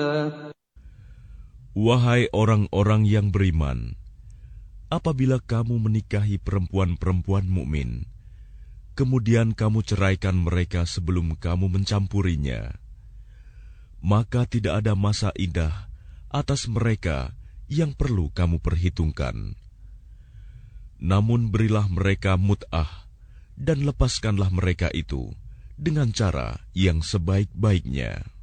Wahai orang-orang yang beriman, apabila kamu menikahi perempuan-perempuan mukmin, kemudian kamu ceraikan mereka sebelum kamu mencampurinya, maka tidak ada masa indah atas mereka yang perlu kamu perhitungkan. Namun berilah mereka mut'ah dan lepaskanlah mereka itu dengan cara yang sebaik-baiknya.